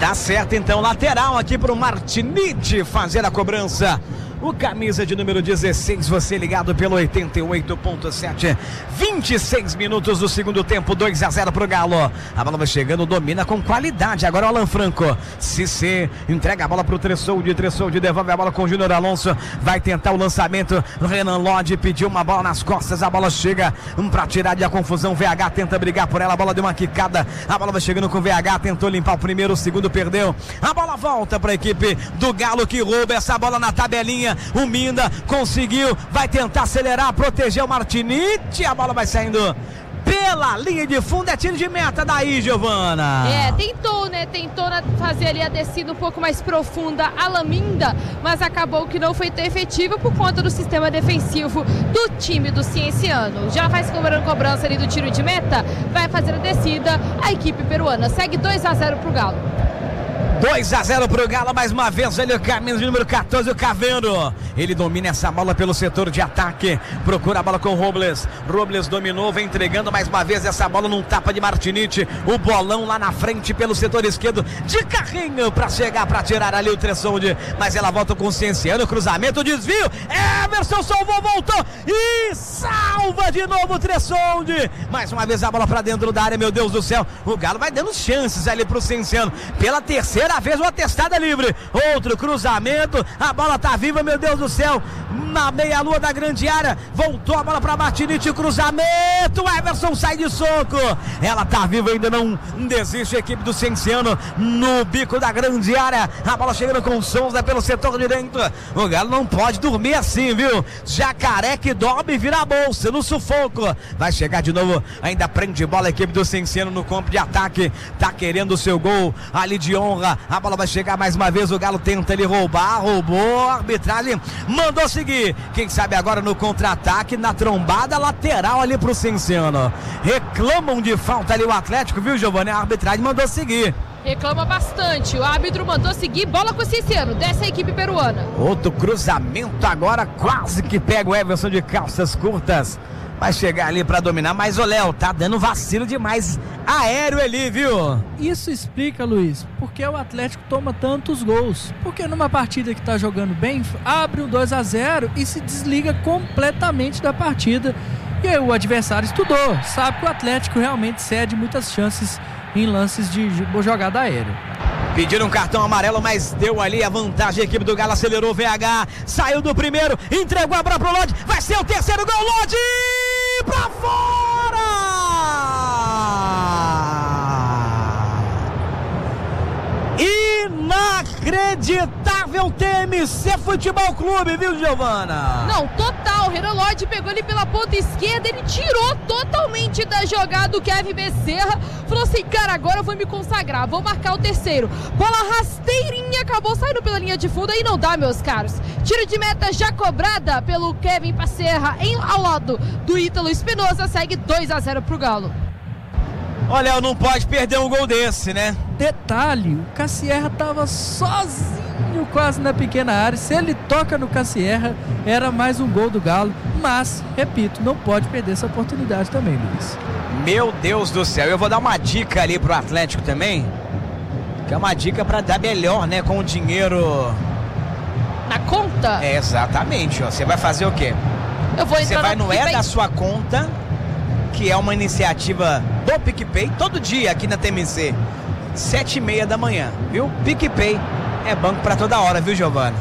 Tá certo, então, lateral aqui pro Martinite fazer a cobrança. O camisa de número 16, você ligado pelo 88.7, 26 minutos do segundo tempo, 2-0 pro Galo. A bola vai chegando, domina com qualidade. Agora o Alan Franco, Cissé, entrega a bola pro Tressoldi devolve a bola com o Júnior Alonso, vai tentar o lançamento. Renan Lodge pediu uma bola nas costas, a bola chega pra tirar de a confusão. VH tenta brigar por ela, a bola deu uma quicada, a bola vai chegando com o VH, tentou limpar o primeiro, o segundo perdeu. A bola volta pra equipe do Galo que rouba essa bola na tabelinha. O Minda conseguiu, vai tentar acelerar, proteger o Martinite, a bola vai saindo pela linha de fundo, é tiro de meta daí, Giovana. Tentou fazer ali a descida um pouco mais profunda a Laminda, mas acabou que não foi tão efetiva por conta do sistema defensivo do time do Cienciano. Já vai se cobrando cobrança ali do tiro de meta, vai fazer a descida a equipe peruana, segue 2-0 pro Galo. 2-0 pro Galo, mais uma vez ele, o camisa de número 14, o Caveiro. Ele domina essa bola pelo setor de ataque, procura a bola com o Robles. Robles dominou, vem entregando mais uma vez essa bola num tapa de Martinite. O bolão lá na frente pelo setor esquerdo, de carrinho pra chegar, pra tirar ali o Tressoldi. Mas ela volta com o Cienciano, cruzamento, desvio. Emerson salvou, voltou e salva de novo o Tressoldi. Mais uma vez a bola pra dentro da área, meu Deus do céu. O Galo vai dando chances ali pro Cienciano. Pela terceira vez uma testada livre, outro cruzamento, a bola tá viva, meu Deus do céu, na meia-lua da grande área, voltou a bola pra Martinite, o cruzamento, Everson sai de soco, ela tá viva, ainda não desiste a equipe do Cienciano, no bico da grande área, a bola chegando com o Souza pelo setor direito. O Galo não pode dormir assim, viu? Jacaré que dorme e vira a bolsa no sufoco, vai chegar de novo, ainda prende bola a equipe do Cienciano no campo de ataque, tá querendo o seu gol ali de honra. A bola vai chegar mais uma vez, o Galo tenta ele roubou, a arbitragem mandou seguir. Quem sabe agora no contra-ataque, na trombada lateral ali pro Cienciano. Reclamam de falta ali o Atlético, viu, Giovanni? A arbitragem mandou seguir. Reclama bastante, o árbitro mandou seguir, bola com o Cienciano, desce a equipe peruana. Outro cruzamento agora, quase que pega o Everson de calças curtas. Vai chegar ali pra dominar, mas o Léo tá dando vacilo demais aéreo ali, viu? Isso explica, Luiz, porque o Atlético toma tantos gols. Porque numa partida que tá jogando bem, abre um 2-0 e se desliga completamente da partida. E aí o adversário estudou, sabe que o Atlético realmente cede muitas chances em lances de jogada aérea. Pediram um cartão amarelo, mas deu ali a vantagem. A equipe do Galo acelerou o VH, saiu do primeiro, entregou a bola pro Lodge, vai ser o terceiro gol, Lodge! Pra fora! Inacreditável TMC Futebol Clube, viu, Giovana? Não, total, o Renan Lodge pegou ele pela ponta esquerda, ele tirou totalmente da jogada o Kevin Becerra, falou assim, cara, agora eu vou me consagrar, vou marcar o terceiro. Bola rasteirinha, acabou saindo pela linha de fundo, aí não dá, meus caros. Tiro de meta já cobrada pelo Kevin Becerra ao lado do Ítalo Espinosa, segue 2-0 pro Galo. Olha, não pode perder um gol desse, né? Detalhe, o Cassierra tava sozinho quase na pequena área. Se ele toca no Cassierra, era mais um gol do Galo. Mas, repito, não pode perder essa oportunidade também, Luiz. Meu Deus do céu, eu vou dar uma dica ali pro Atlético também. Que é uma dica pra dar melhor, né? Com o dinheiro... Na conta? É, exatamente, ó. Você vai fazer o quê? Eu vou entrar. Você vai no da sua conta, que é uma iniciativa do PicPay, todo dia aqui na TMC, 7h30 da manhã, viu? PicPay é banco pra toda hora, viu, Giovana?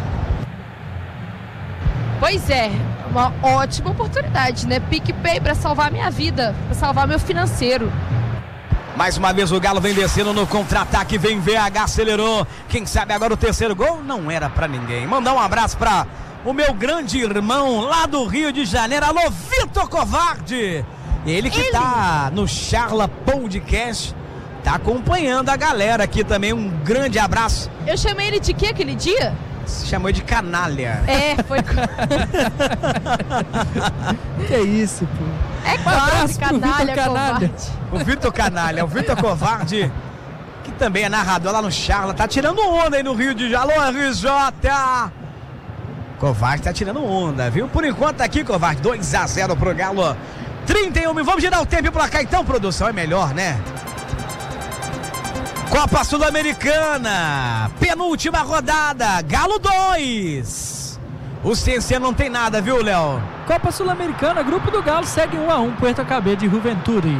Pois é, uma ótima oportunidade, né? PicPay pra salvar minha vida, pra salvar meu financeiro. Mais uma vez o Galo vem descendo no contra-ataque, vem VH, acelerou. Quem sabe agora o terceiro gol? Não era pra ninguém. Mandar um abraço pra o meu grande irmão lá do Rio de Janeiro, alô, Vitor Covarde. Ele que tá no Charla Podcast, tá acompanhando a galera aqui também, um grande abraço. Eu chamei ele de quê aquele dia? Se chamou de canalha. É, foi... Que isso, pô. É quase canalha, covarde. O Vitor Canalha, o Vitor Covarde, que também é narrador lá no Charla, tá tirando onda aí no Rio de Janeiro. Alô, RJ! Covarde tá tirando onda, viu? Por enquanto tá aqui, Covarde, 2-0 pro Galo. 31 mil, vamos girar o tempo pra cá então, produção, é melhor, né? Copa Sul-Americana, penúltima rodada, Galo 2. O Cienciano não tem nada, viu, Léo? Copa Sul-Americana, grupo do Galo segue 1-1, Puerto Cabello de Juventude.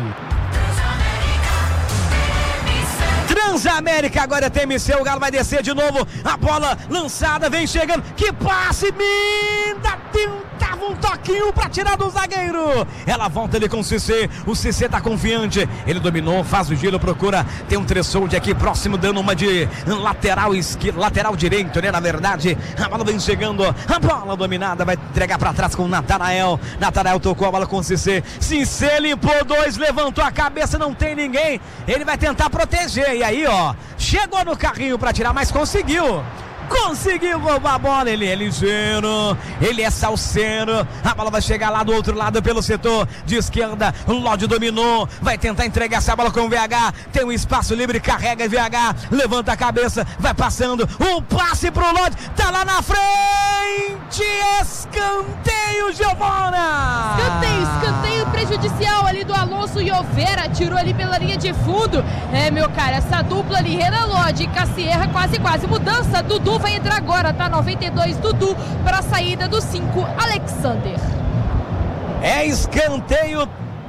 Transamérica, agora é TMC, o Galo vai descer de novo, a bola lançada, vem chegando, que passe, Minda, tentava um toquinho pra tirar do zagueiro, ela volta ali com o Cissé tá confiante, ele dominou, faz o giro, procura, tem um threshold aqui próximo, dando uma de lateral esquerdo, lateral direito, né, na verdade, a bola vem chegando, a bola dominada, vai entregar pra trás com o Natanael tocou a bola com o Cissé limpou 2, levantou a cabeça, não tem ninguém, ele vai tentar proteger, e aí, ó, chegou no carrinho pra tirar, mas conseguiu roubar a bola, ele é ligeiro, ele é salseiro, a bola vai chegar lá do outro lado pelo setor de esquerda, o Lodge dominou, vai tentar entregar essa bola com o VH, tem um espaço livre, carrega VH, levanta a cabeça, vai passando, um passe pro Lodge, tá lá na frente, escanteio, Giovana! Escanteio prejudicial ali do Alonso e Overa, tirou ali pela linha de fundo, meu cara, essa dupla ali, Renan Lodge e Cassierra, quase, mudança, Dudu vai entrar agora, tá? 92, Dudu para a saída do 5, Alexander. É escanteio,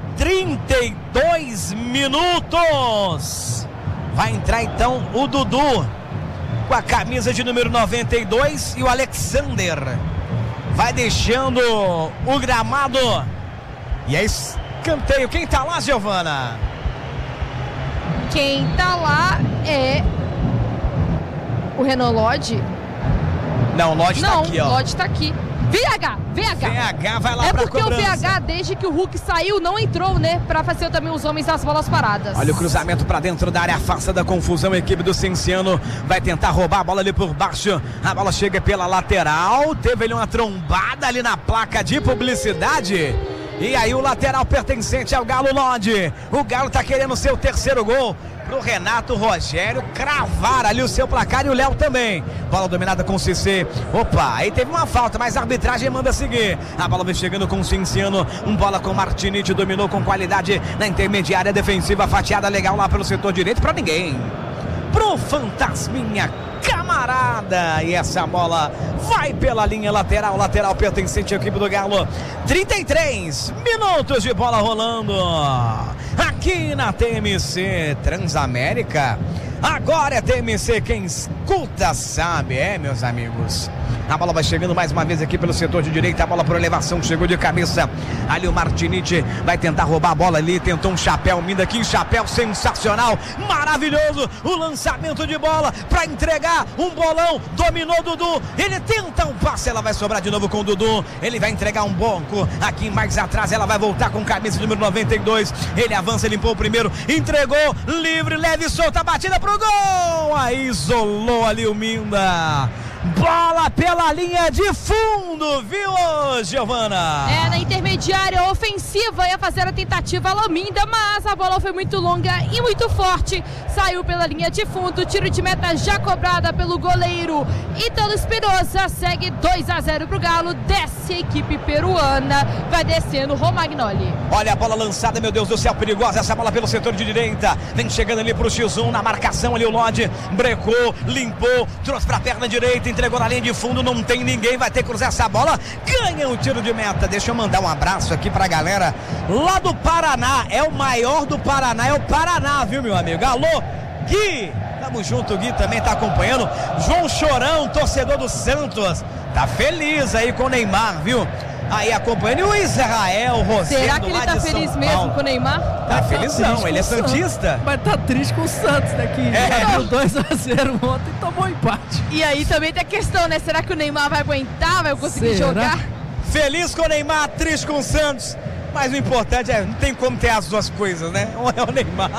32 minutos. Vai entrar então o Dudu com a camisa de número 92 e o Alexander vai deixando o gramado. E é escanteio. Quem tá lá, Giovana? Quem tá lá é o Renan Lodge. Não, o Lodge tá aqui, ó. O Lodge tá aqui. VH vai lá pra cobrança. É porque o VH, desde que o Hulk saiu, não entrou, né? Pra fazer também os homens as bolas paradas. Olha o cruzamento pra dentro da área, afasta da confusão. A equipe do Cienciano vai tentar roubar a bola ali por baixo. A bola chega pela lateral. Teve ali uma trombada ali na placa de publicidade. E aí o lateral pertencente ao Galo Lodge. O Galo tá querendo seu terceiro gol pro Renato Rogério cravar ali o seu placar e o Léo também. Bola dominada com o Cissé. Opa, aí teve uma falta, mas a arbitragem manda seguir. A bola vem chegando com o Cienciano. Bola com o Martinite, dominou com qualidade na intermediária defensiva, fatiada legal lá pelo setor direito pra ninguém. Pro Fantasminha, camarada, e essa bola vai pela linha lateral pertencente à equipe do Galo. 33 minutos de bola rolando aqui na TMC Transamérica. Agora é TMC, quem escuta sabe, meus amigos. A bola vai chegando mais uma vez aqui pelo setor de direita, a bola por elevação, chegou de cabeça, ali o Martinite vai tentar roubar a bola ali, tentou um chapéu, Minda, que chapéu sensacional, maravilhoso, o lançamento de bola para entregar um bolão, dominou Dudu, ele tenta um passe, ela vai sobrar de novo com o Dudu, ele vai entregar um banco, aqui mais atrás, ela vai voltar com camisa número 92, ele avança, limpou o primeiro, entregou, livre, leve, solta, batida pro gol, aí isolou ali o Minda. Bola pela linha de fundo, viu, Giovana? Na intermediária ofensiva ia fazer a tentativa Laminda, mas a bola foi muito longa e muito forte. Saiu pela linha de fundo, tiro de meta já cobrada pelo goleiro Ítalo Espinosa. Segue 2-0 pro Galo, desce a equipe peruana, vai descendo Romagnoli. Olha a bola lançada, meu Deus do céu, perigosa essa bola pelo setor de direita. Vem chegando ali pro X1, na marcação ali o Lodge, brecou, limpou, trouxe pra perna direita, entregou na linha de fundo, não tem ninguém, vai ter que cruzar essa bola, ganha um tiro de meta. Deixa eu mandar um abraço aqui pra galera lá do Paraná, é o maior do Paraná, é o Paraná, viu, meu amigo? Alô, Gui, tamo junto, o Gui também tá acompanhando. João Chorão, torcedor do Santos, tá feliz aí com o Neymar, viu? Aí acompanhando, e o Israel Rosendo. Será que ele tá feliz mesmo com o Neymar? Tá felizão, ele é santista. Mas tá triste com o Santos, né? Que deu 2-0 ontem e tomou empate. E aí também tem a questão, né? Será que o Neymar vai aguentar, vai conseguir jogar? Feliz com o Neymar, triste com o Santos. Mas o importante é, não tem como ter as duas coisas, né? Um é o Neymar.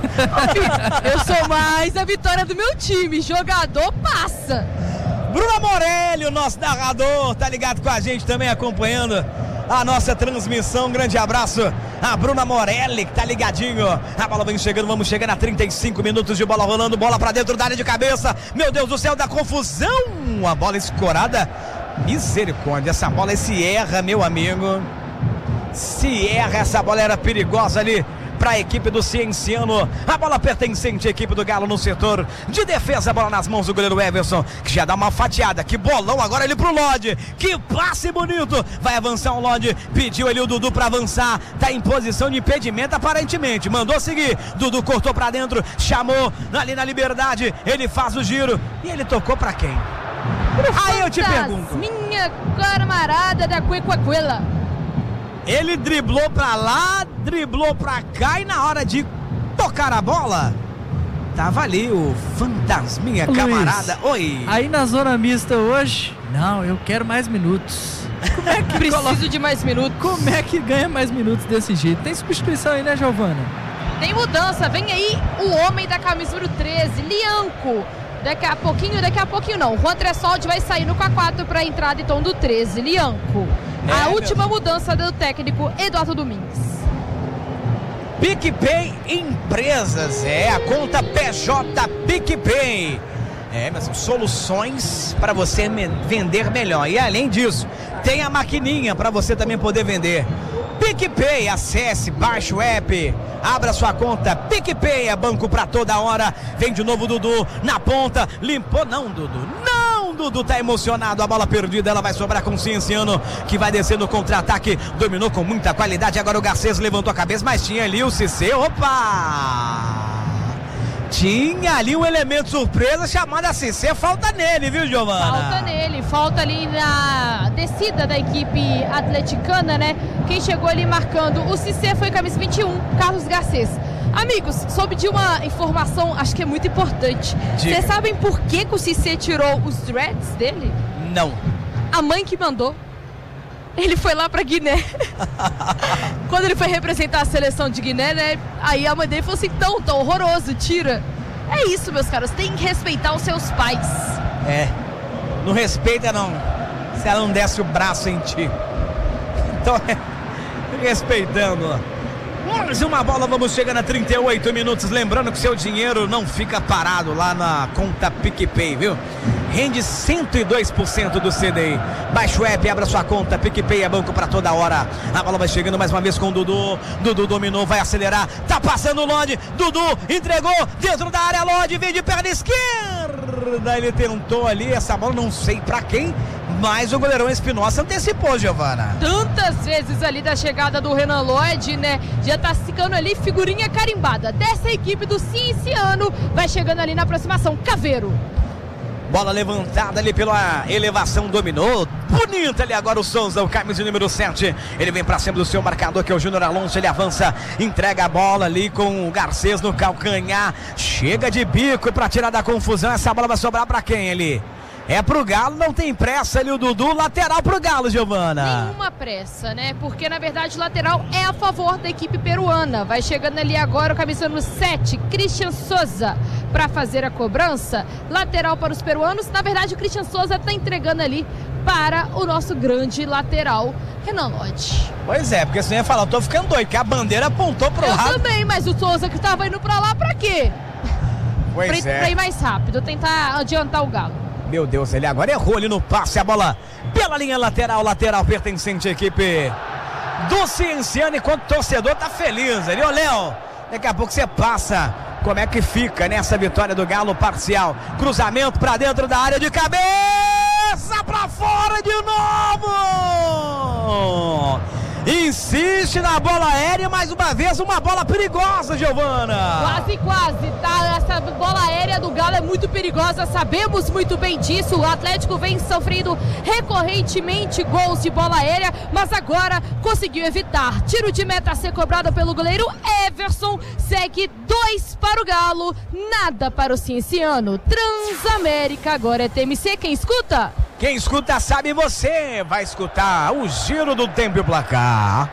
Eu sou mais a vitória do meu time, jogador passa. Bruna Morelli, o nosso narrador, tá ligado com a gente também, acompanhando a nossa transmissão. Um grande abraço a Bruna Morelli, que tá ligadinho. A bola vem chegando, vamos chegar a 35 minutos de bola rolando, bola pra dentro da área de cabeça. Meu Deus do céu, da confusão. A bola escorada, misericórdia, essa bola se erra, meu amigo. Se erra, essa bola era perigosa ali para a equipe do Cienciano. A bola pertencente à equipe do Galo no setor de defesa. A bola nas mãos do goleiro Everson, que já dá uma fatiada. Que bolão agora ele pro Lodi. Que passe bonito. Vai avançar o Lodi. Pediu ali o Dudu para avançar. Tá em posição de impedimento aparentemente. Mandou seguir. Dudu cortou para dentro. Chamou ali na liberdade. Ele faz o giro. E ele tocou para quem? Aí eu te pergunto. Minha camarada da Cuecuacuela. Ele driblou pra lá, driblou pra cá e na hora de tocar a bola, tava ali o fantasminha, Luiz, camarada. Oi. Aí na zona mista hoje, não, eu quero mais minutos. Como é que Preciso de mais minutos. Como é que ganha mais minutos desse jeito? Tem substituição aí, né, Giovana? Tem mudança, vem aí o homem da camisa número 13, Lianco. Daqui a pouquinho não. Juan Tressoldi vai sair no K4 para a entrada então do 13, Lianco. A última mudança do técnico Eduardo Domingues. PicPay Empresas, a conta PJ PicPay. Mas soluções para você vender melhor. E além disso, tem a maquininha para você também poder vender. PicPay, acesse, baixe o app, abra sua conta. PicPay é banco pra toda hora. Vem de novo Dudu na ponta, limpou, não Dudu, não Dudu, tá emocionado, a bola perdida, ela vai sobrar com o Cienciano, que vai descer no contra-ataque, dominou com muita qualidade, agora o Garcês levantou a cabeça, mas tinha ali o Cissé, opa! Tinha ali um elemento surpresa chamado a Cissé, falta nele, viu, Giovana? Falta nele, falta ali na descida da equipe atleticana, né? Quem chegou ali marcando o Cissé foi camisa 21, Carlos Garcês. Amigos, soube de uma informação, acho que é muito importante. Vocês sabem por que o Cissé tirou os dreads dele? Não. A mãe que mandou. Ele foi lá pra Guiné. Quando ele foi representar a seleção de Guiné, né? Aí a mãe dele falou assim, então, tá horroroso, tira. É isso, meus caros, tem que respeitar os seus pais. Não respeita não, se ela não desce o braço em ti. Então, respeitando. Mais uma bola, vamos chegando a 38 minutos. Lembrando que seu dinheiro não fica parado lá na conta PicPay, viu? Rende 102% do CDI. Baixe o app, abra sua conta. PicPay é banco pra toda hora. A bola vai chegando mais uma vez com o Dudu. Dudu dominou, vai acelerar. Tá passando o Lodi. Dudu entregou dentro da área. Lodi vem de perna esquerda. Ele tentou ali essa bola, não sei pra quem, mas o goleirão Espinosa antecipou, Giovana. Tantas vezes ali da chegada do Renan Lodi, né? Já tá ficando ali figurinha carimbada dessa equipe do Cienciano. Vai chegando ali na aproximação, Caveiro. Bola levantada ali pela elevação, dominou. Bonito ali agora o Souza, o camisa número 7. Ele vem pra cima do seu marcador, que é o Júnior Alonso. Ele avança, entrega a bola ali com o Garcês no calcanhar. Chega de bico pra tirar da confusão. Essa bola vai sobrar pra quem ali? É pro Galo, não tem pressa ali o Dudu, lateral pro Galo, Giovana. Nenhuma pressa, né? Porque na verdade o lateral é a favor da equipe peruana. Vai chegando ali agora o camisa número 7, Christian Souza, para fazer a cobrança. Lateral para os peruanos. Na verdade o Christian Souza tá entregando ali para o nosso grande lateral, Renan Lodi. Pois é, porque você ia falar, eu tô ficando doido, que a bandeira apontou pro lado. Eu também, mas o Souza que tava indo pra lá pra quê? Pois pra ir mais rápido, tentar adiantar o Galo. Meu Deus, ele agora errou ali no passe, a bola pela linha lateral pertencente à equipe do Cienciano, enquanto o torcedor tá feliz ali. Ô Léo, daqui a pouco você passa como é que fica nessa vitória do Galo parcial. Cruzamento pra dentro da área, de cabeça pra fora de novo. Insiste na bola aérea, mais uma vez uma bola perigosa, Giovana. Quase, tá? Essa bola aérea do Galo é muito perigosa, sabemos muito bem disso. O Atlético vem sofrendo recorrentemente gols de bola aérea, mas agora conseguiu evitar. Tiro de meta a ser cobrado pelo goleiro Everson, segue 2 para o Galo, nada para o Cienciano. Transamérica, agora é TMC, quem escuta? Quem escuta sabe, você vai escutar o giro do tempo e o placar.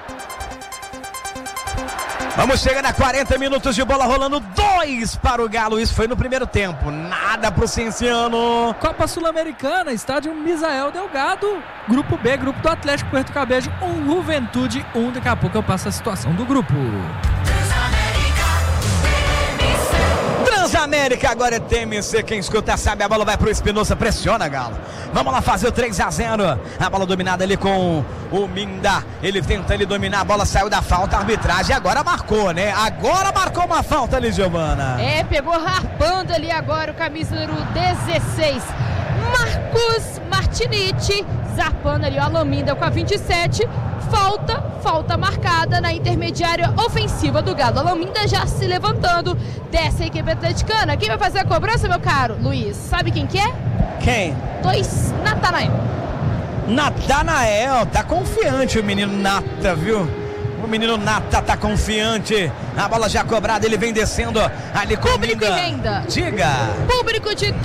Vamos chegando a 40 minutos de bola rolando, 2 para o Galo, isso foi no primeiro tempo, nada para o Cienciano. Copa Sul-Americana, estádio Misael Delgado, grupo B, grupo do Atlético Puerto Cabello, Juventude 1, daqui a pouco eu passo a situação do grupo. Se América agora é TMC, quem escuta sabe, a bola vai pro Espinosa, pressiona, Galo. Vamos lá fazer o 3-0. A bola dominada ali com o Minda. Ele tenta ali dominar, a bola saiu da falta, a arbitragem agora marcou, né? Agora marcou uma falta ali, Giovana. Pegou harpando ali agora o camisa número 16. Marcos Martiniti, zarpando ali o Alaminda com a 27. Falta marcada na intermediária ofensiva do Galo. Alaminda já se levantando, desce a equipe atleticana. Quem vai fazer a cobrança, meu caro Luiz? Sabe quem que é? Quem? 2, Natanael. Natanael, tá confiante o menino Nata, viu? O menino Nata tá confiante. A bola já cobrada, ele vem descendo ali com público e renda. Diga. Público de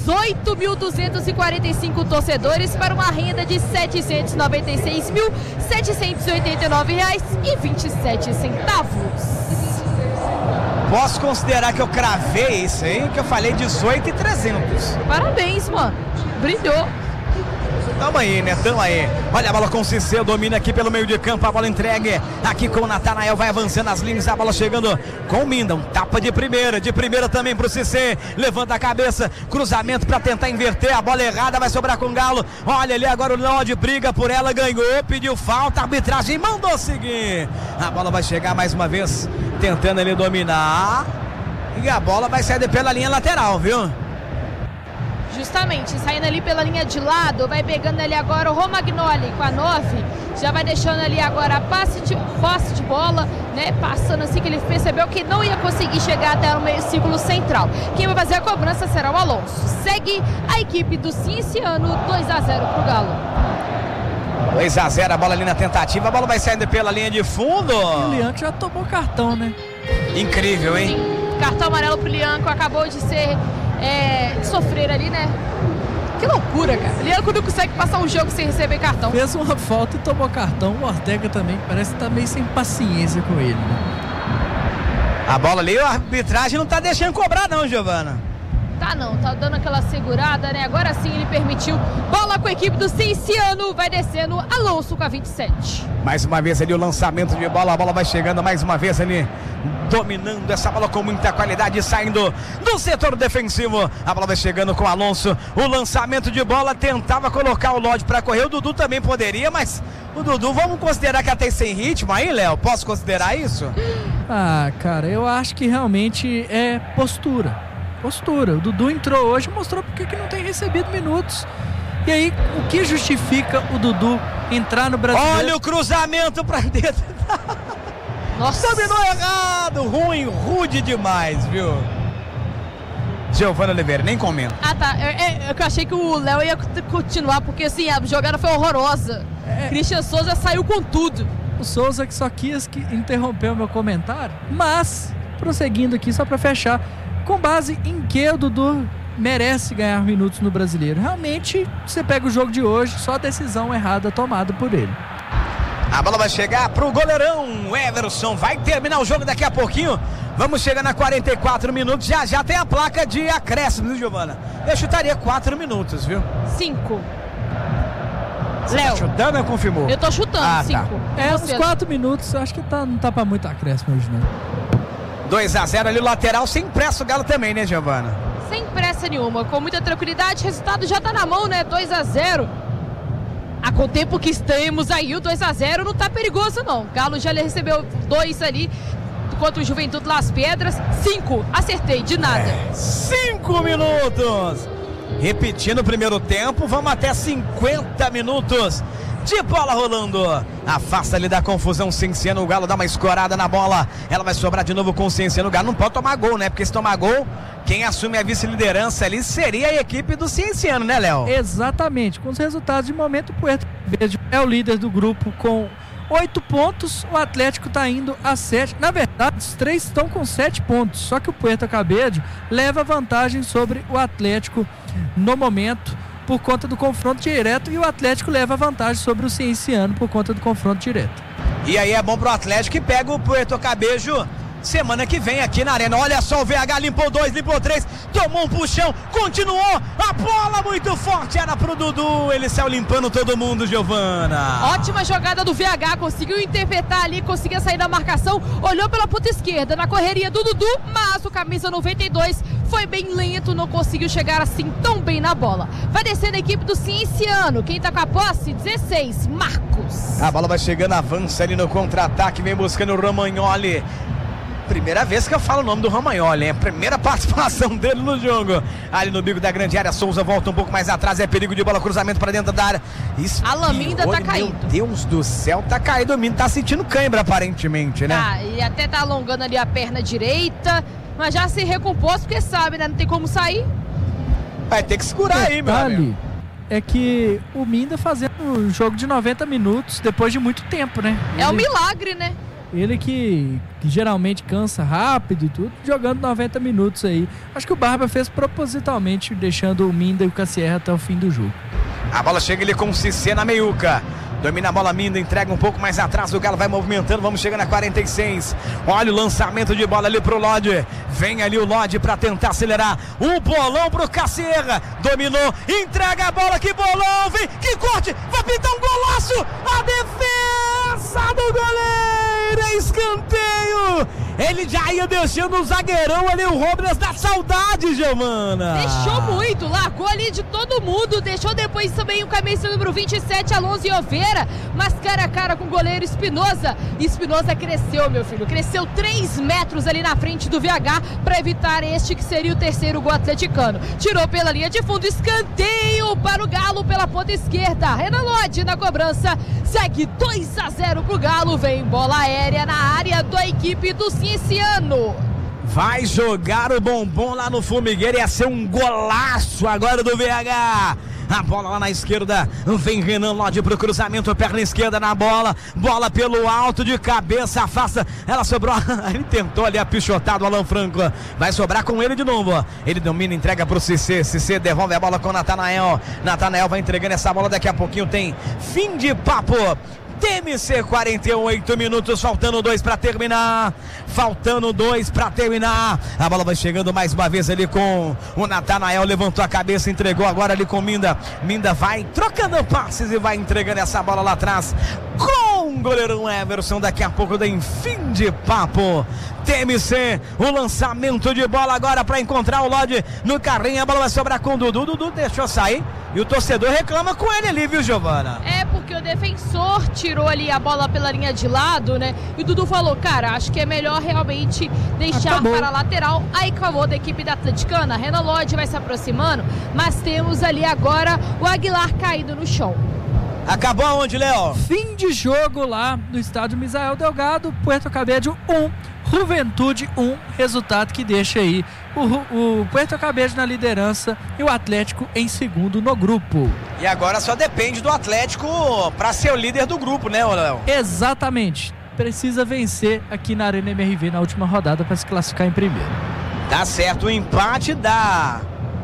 18.245 torcedores para uma renda de R$ 796.789,27. Posso considerar que eu cravei isso aí, que eu falei 18.300. Parabéns, mano. Brilhou. Tamo aí, né? Tamo aí. Olha a bola com o Cicê, domina aqui pelo meio de campo, a bola entregue aqui com o Natanael, vai avançando as linhas, a bola chegando com o Minda, um tapa de primeira também pro Cicê, levanta a cabeça, cruzamento pra tentar inverter, a bola errada, vai sobrar com o Galo. Olha ali agora o Lodi, briga por ela, ganhou, pediu falta, a arbitragem mandou seguir. A bola vai chegar mais uma vez, tentando ele dominar, e a bola vai sair pela linha lateral, viu? Justamente, saindo ali pela linha de lado, vai pegando ali agora o Romagnoli com a 9, já vai deixando ali agora a posse de bola, né? Passando assim que ele percebeu que não ia conseguir chegar até o meio círculo central. Quem vai fazer a cobrança será o Alonso. Segue a equipe do Cienciano, 2-0 pro Galo. 2-0, a bola ali na tentativa, a bola vai saindo pela linha de fundo. E o Lianco já tomou cartão, né? Incrível, hein? Sim, cartão amarelo pro Lianco, acabou de ser... de sofrer ali, né? Que loucura, cara. O Lianco não consegue passar um jogo sem receber cartão. Fez uma falta e tomou cartão. O Ortega também parece que tá meio sem paciência com ele, né? A bola ali, a arbitragem não tá deixando cobrar não, Giovana. Tá não, tá dando aquela segurada, né? Agora sim ele permitiu. Bola com a equipe do Cienciano, vai descendo Alonso com a 27. Mais uma vez ali o lançamento de bola, a bola vai chegando mais uma vez ali, dominando essa bola com muita qualidade, saindo do setor defensivo. A bola vai chegando com o Alonso, o lançamento de bola, tentava colocar o Lodi para correr, o Dudu também poderia, mas o Dudu, vamos considerar que até sem ritmo aí, Léo? Posso considerar isso? Ah, cara, eu acho que realmente é postura. O Dudu entrou hoje e mostrou porque que não tem recebido minutos. E aí, o que justifica o Dudu entrar no Brasileiro? Olha o cruzamento pra dentro. Nossa, dominou errado, rude demais, viu? Giovana Oliveira, nem comenta. Ah, tá. Eu achei que o Léo ia continuar, porque assim, a jogada foi horrorosa. Christian Souza saiu com tudo. O Souza que só quis interromper o meu comentário, mas, prosseguindo aqui, só pra fechar, com base em que o Dudu merece ganhar minutos no Brasileiro. Realmente, você pega o jogo de hoje, só a decisão errada tomada por ele. A bola vai chegar pro goleirão Everson, vai terminar o jogo daqui a pouquinho. Vamos chegar na 44 minutos, já tem a placa de acréscimo, viu, Giovana? Eu chutaria 4 minutos, viu? 5. Léo, tá chutando ou confirmou? Eu tô chutando, 5. Tá. Uns 4 minutos, acho que não tá pra muito acréscimo hoje, não. 2-0 ali o lateral, sem pressa o Galo também, né, Giovana? Sem pressa nenhuma, com muita tranquilidade, o resultado já tá na mão, né? 2-0. Com o tempo que estamos aí, o 2-0 não tá perigoso, não. O Galo já recebeu 2 ali, enquanto o Juventude Las Pedras, 5. Acertei, de nada. 5 minutos. Repetindo o primeiro tempo, vamos até 50 minutos de bola rolando. Afasta ali da confusão Cienciano, o Galo dá uma escorada na bola, ela vai sobrar de novo com o Cienciano. O Galo não pode tomar gol, né? Porque se tomar gol, quem assume a vice-liderança ali seria a equipe do Cienciano, né, Léo? Exatamente, com os resultados de momento, o Puerto Cabedelo é o líder do grupo com 8 pontos, o Atlético está indo a 7. Na verdade, os 3 estão com 7 pontos, só que o Puerto Cabedelo leva vantagem sobre o Atlético no momento, por conta do confronto direto, e o Atlético leva vantagem sobre o Cienciano por conta do confronto direto. E aí é bom pro Atlético que pega o Puerto Cabedelo semana que vem aqui na Arena. Olha só, o VH limpou 2, limpou 3, tomou um puxão, continuou, a bola muito forte, era pro Dudu, ele saiu limpando todo mundo, Giovana. Ótima jogada do VH, conseguiu interpretar ali, conseguiu sair da marcação, olhou pela ponta esquerda, na correria do Dudu, mas o camisa 92 foi bem lento, não conseguiu chegar assim tão bem na bola. Vai descendo a equipe do Cienciano, quem tá com a posse? 16, Marcos. A bola vai chegando, avança ali no contra-ataque, vem buscando o Romagnoli. Primeira vez que eu falo o nome do Romagnoli, hein? Primeira participação dele no jogo. Ali no bico da grande área, Souza volta um pouco mais atrás, é perigo de bola, cruzamento para dentro da área. Alan Minda tá caído. Meu Deus do céu, tá caído. O Minda tá sentindo cãibra aparentemente, né? Ah, e até tá alongando ali a perna direita, mas já se recompôs porque sabe, né? Não tem como sair. Vai ter que segurar aí, meu amigo. É que o Minda fazendo um jogo de 90 minutos depois de muito tempo, né? É um milagre, né? Ele que geralmente cansa rápido e tudo, jogando 90 minutos aí. Acho que o Barba fez propositalmente, deixando o Minda e o Cassierra até o fim do jogo. A bola chega ali com o Cissé na meiuca. Domina a bola, Minda, entrega um pouco mais atrás, o Galo vai movimentando, vamos chegando a 46. Olha o lançamento de bola ali pro Lodge. Vem ali o Lodge pra tentar acelerar. Um bolão pro Cassierra. Dominou, entrega a bola, que bolão, vem, que corte, vai pintar um golaço. A defesa do goleiro, é escanteio. Ele já ia deixando o zagueirão ali, o Robles da saudade, Giovana. Deixou muito, largou ali de todo mundo, deixou depois também o camisa número 27, Alonso e Oveira, mas cara a cara com o goleiro Espinosa. Espinosa cresceu, meu filho, cresceu 3 metros ali na frente do VH para evitar este que seria o terceiro gol atleticano. Tirou pela linha de fundo, escanteio para o Galo pela ponta esquerda. Renan Lodge na cobrança, segue 2-0 pro Galo, vem bola aérea na área da equipe do Cienciano. Vai jogar o bombom lá no formigueiro, ia ser um golaço agora do VH. A bola lá na esquerda, vem Renan Lodge pro cruzamento, perna esquerda na bola, bola pelo alto de cabeça, afasta, ela sobrou, ele tentou ali a pichotada, o Alan Franco, vai sobrar com ele de novo, ele domina, entrega pro Cissé, Cissé devolve a bola com o Natanael, Natanael vai entregando essa bola, daqui a pouquinho tem fim de papo. TMC, 48 minutos, faltando 2 para terminar. A bola vai chegando mais uma vez ali com o Natanael, levantou a cabeça, entregou agora ali com Minda. Minda vai trocando passes e vai entregando essa bola lá atrás com o goleirão Everson. Daqui a pouco tem fim de papo. TMC, o lançamento de bola agora para encontrar o Lodge no carrinho, a bola vai sobrar com o Dudu. Dudu deixou sair e o torcedor reclama com ele ali, viu, Giovana? É porque o defensor tirou ali a bola pela linha de lado, né? E o Dudu falou, cara, acho que é melhor realmente deixar para a lateral. Aí acabou da equipe da Atleticana, Renan Lodge vai se aproximando, mas temos ali agora o Aguilar caído no chão. Acabou aonde, Léo? Fim de jogo lá no estádio Misael Delgado, Puerto Cabello 1, Juventude 1, resultado que deixa aí o Puerto Cabello na liderança e o Atlético em segundo no grupo. E agora só depende do Atlético para ser o líder do grupo, né, Léo? Exatamente, precisa vencer aqui na Arena MRV na última rodada para se classificar em primeiro. Tá certo, o empate dá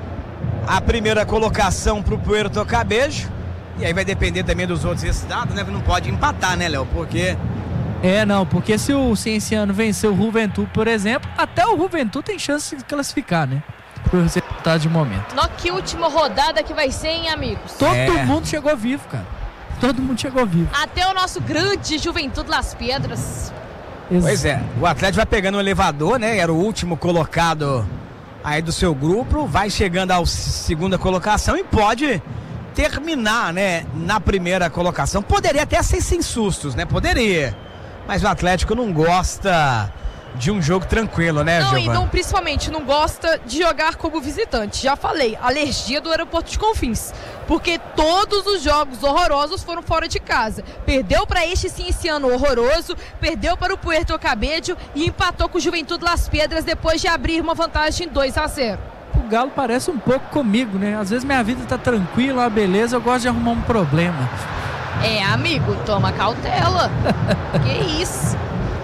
a primeira colocação pro Puerto Cabello. E aí vai depender também dos outros resultados, né? Não pode empatar, né, Léo? Porque porque se o Cienciano vencer o Juventude, por exemplo, até o Juventude tem chance de classificar, né? Por resultado de momento. Que última rodada que vai ser, hein, amigos? Todo mundo chegou vivo, cara. Todo mundo chegou vivo. Até o nosso grande Juventude Las Pedras. Pois é, o Atlético vai pegando o elevador, né? Era o último colocado aí do seu grupo, vai chegando à segunda colocação e pode terminar, né, na primeira colocação. Poderia até ser sem sustos, né? Poderia. Mas o Atlético não gosta de um jogo tranquilo, né, Giovana? Giovana? E não, principalmente não gosta de jogar como visitante. Já falei, alergia do aeroporto de Confins. Porque todos os jogos horrorosos foram fora de casa. Perdeu para este Cienciano horroroso, perdeu para o Puerto Cabello e empatou com o Juventude Las Pedras depois de abrir uma vantagem 2-0. O Galo parece um pouco comigo, né? Às vezes minha vida tá tranquila, uma beleza, eu gosto de arrumar um problema. Amigo, toma cautela. Que isso?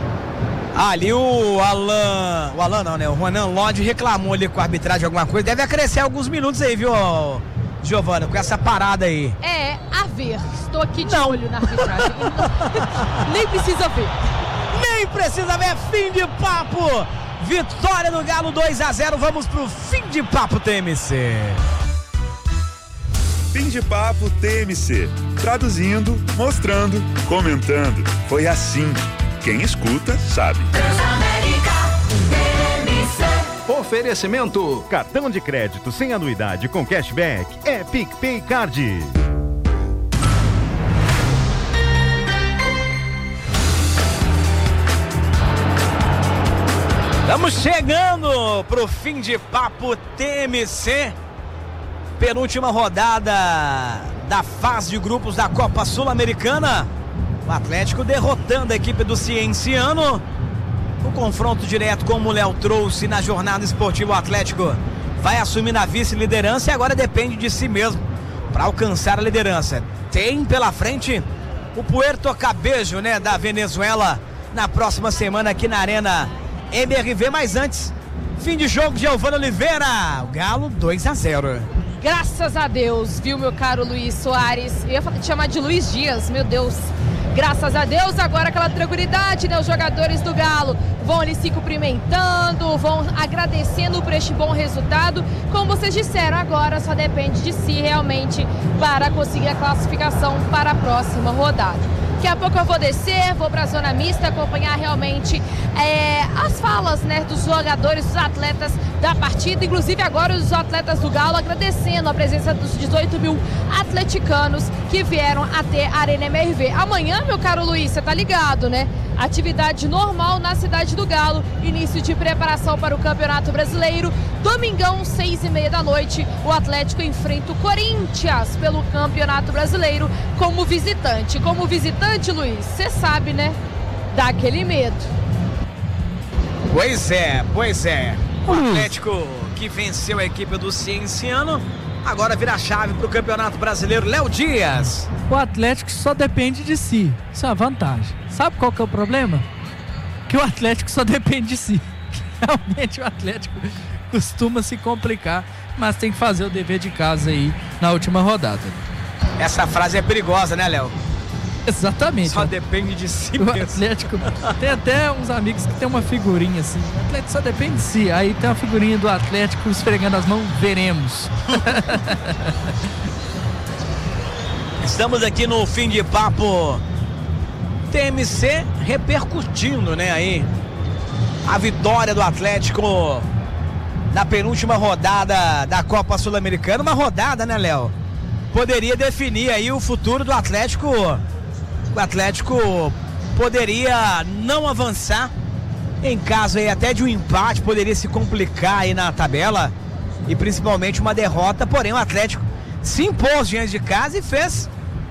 Ali o Alan não, né? O Renan Lodge reclamou ali com a arbitragem alguma coisa. Deve acrescer alguns minutos aí, viu, Giovana, com essa parada aí. A ver. Estou aqui de olho na arbitragem. Nem precisa ver. precisa ver, fim de papo. Vitória do Galo 2-0, vamos pro fim de papo TMC. Fim de papo TMC, traduzindo, mostrando, comentando. Foi assim, quem escuta sabe. Oferecimento: cartão de crédito sem anuidade com cashback é PicPay Card. Estamos chegando pro fim de papo TMC, penúltima rodada da fase de grupos da Copa Sul-Americana. O Atlético derrotando a equipe do Cienciano. O confronto direto, como o Léo trouxe na jornada esportiva, o Atlético vai assumir a vice-liderança e agora depende de si mesmo para alcançar a liderança. Tem pela frente o Puerto Cabello, né, da Venezuela, na próxima semana aqui na Arena MRV, mas antes, fim de jogo de Giovana Oliveira, o Galo 2-0. Graças a Deus, viu, meu caro Luiz Soares? Eu ia te chamar de Luiz Dias, meu Deus. Graças a Deus, agora aquela tranquilidade, né? Os jogadores do Galo vão ali se cumprimentando, vão agradecendo por este bom resultado. Como vocês disseram, agora só depende de si realmente para conseguir a classificação para a próxima rodada. Daqui a pouco eu vou descer, vou para a zona mista, acompanhar realmente as falas, né, dos jogadores, dos atletas da partida. Inclusive agora os atletas do Galo agradecendo a presença dos 18 mil atleticanos que vieram até a Arena MRV. Amanhã, meu caro Luiz, você tá ligado, né? Atividade normal na cidade do Galo, início de preparação para o Campeonato Brasileiro. Domingão, 6h30 da noite, o Atlético enfrenta o Corinthians pelo Campeonato Brasileiro como visitante. Como visitante, Luiz, você sabe, né? Dá aquele medo. Pois é. O Atlético que venceu a equipe do Cienciano, agora vira a chave para o Campeonato Brasileiro. Léo Dias. O Atlético só depende de si. Isso é uma vantagem. Sabe qual que é o problema? Que o Atlético só depende de si. Realmente o Atlético costuma se complicar, mas tem que fazer o dever de casa aí na última rodada. Essa frase é perigosa, né, Léo? Exatamente. Só depende de si o mesmo. Atlético tem até uns amigos que tem uma figurinha assim. O Atlético só depende de si. Aí tem uma figurinha do Atlético esfregando as mãos, veremos. Estamos aqui no fim de papo TMC, repercutindo, né, aí a vitória do Atlético na penúltima rodada da Copa Sul-Americana. Uma rodada, né, Léo? Poderia definir aí o futuro do Atlético. O Atlético poderia não avançar em caso aí até de um empate, poderia se complicar aí na tabela e principalmente uma derrota, porém o Atlético se impôs diante de casa e fez.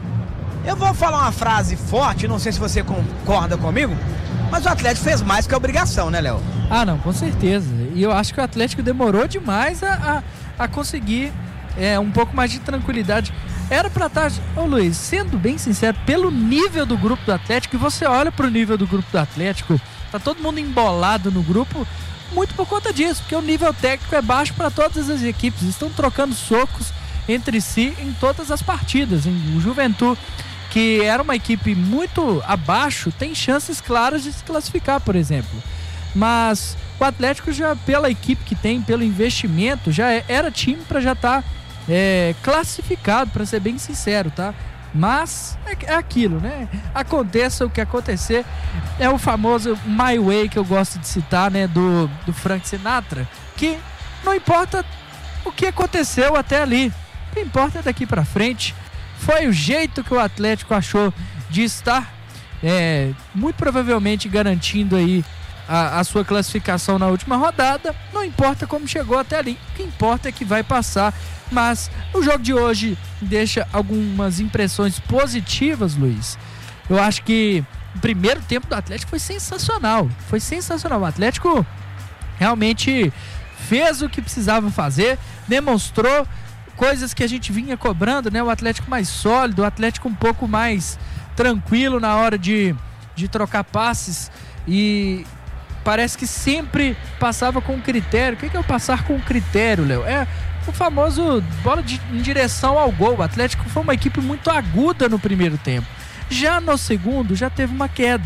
Eu vou falar uma frase forte, não sei se você concorda comigo, mas o Atlético fez mais que a obrigação, né, Léo? Ah, não, com certeza. E eu acho que o Atlético demorou demais a conseguir um pouco mais de tranquilidade. Era pra estar, Luiz, sendo bem sincero, pelo nível do grupo do Atlético, e você olha pro nível do grupo do Atlético, tá todo mundo embolado no grupo, muito por conta disso, porque o nível técnico é baixo para todas as equipes, estão trocando socos entre si em todas as partidas. O Juventude, que era uma equipe muito abaixo, tem chances claras de se classificar, por exemplo. Mas o Atlético já, pela equipe que tem, pelo investimento, já era time para já estar classificado, para ser bem sincero, tá? Mas é aquilo, né? Aconteça o que acontecer. É o famoso My Way que eu gosto de citar, né? Do Frank Sinatra, que não importa o que aconteceu até ali, o que importa é daqui para frente. Foi o jeito que o Atlético achou de estar muito provavelmente garantindo aí a sua classificação na última rodada. Não importa como chegou até ali, o que importa é que vai passar. Mas o jogo de hoje deixa algumas impressões positivas, Luiz. Eu acho que o primeiro tempo do Atlético foi sensacional. O Atlético realmente fez o que precisava fazer, demonstrou coisas que a gente vinha cobrando, né? O Atlético mais sólido, o Atlético um pouco mais tranquilo na hora de trocar passes, e parece que sempre passava com critério. O que é o passar com critério, Léo? É o famoso bola em direção ao gol. O Atlético foi uma equipe muito aguda no primeiro tempo. Já no segundo, já teve uma queda.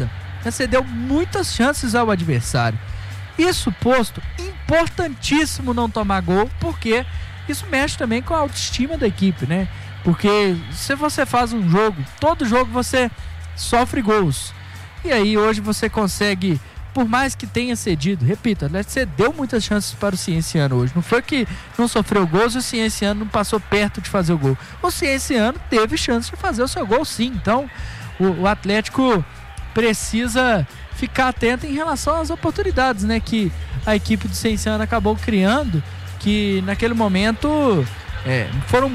Você deu muitas chances ao adversário. Isso posto, importantíssimo não tomar gol, porque isso mexe também com a autoestima da equipe, né? Porque se você faz um jogo, todo jogo você sofre gols. E aí hoje você consegue, por mais que tenha cedido, repito, você deu muitas chances para o Cienciano hoje. Não foi que não sofreu gols e o Cienciano não passou perto de fazer o gol. O Cienciano teve chance de fazer o seu gol, sim. Então o Atlético precisa ficar atento em relação às oportunidades, né, que a equipe do Cienciano acabou criando, que naquele momento foram